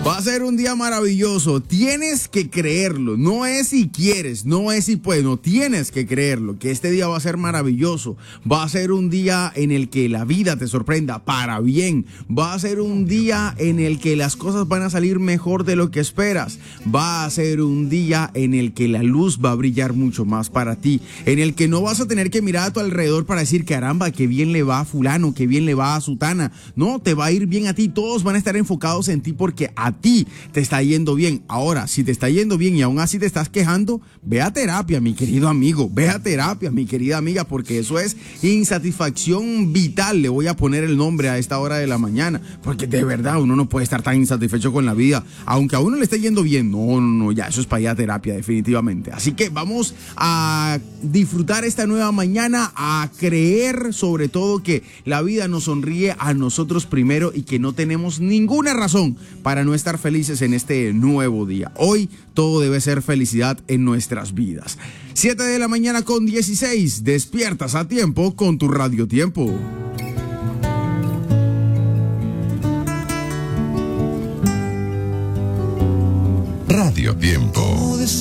Va a ser un día maravilloso, tienes que creerlo, no es si quieres, no es si puedes, no, tienes que creerlo, que este día va a ser maravilloso, va a ser un día en el que la vida te sorprenda para bien, va a ser un día en el que las cosas van a salir mejor de lo que esperas, va a ser un día en el que la luz va a brillar mucho más para ti, en el que no vas a tener que mirar a tu alrededor para decir, caramba, qué bien le va a fulano, qué bien le va a sutana, no, te va a ir bien a ti, todos van a estar enfocados en ti porque a ti te está yendo bien. Ahora, si te está yendo bien y aún así te estás quejando, ve a terapia, mi querido amigo, ve a terapia, mi querida amiga, porque eso es insatisfacción vital. Le voy a poner el nombre a esta hora de la mañana, porque de verdad uno no puede estar tan insatisfecho con la vida, aunque a uno le esté yendo bien. No, ya, eso es para ir a terapia, definitivamente. Así que vamos a disfrutar esta nueva mañana, a creer sobre todo que la vida nos sonríe a nosotros primero y que no tenemos ninguna razón para no estar felices en este nuevo día. Hoy todo debe ser felicidad en nuestras vidas. 7 de la mañana con 16, despiertas a tiempo con tu Radio Tiempo. Radio Tiempo.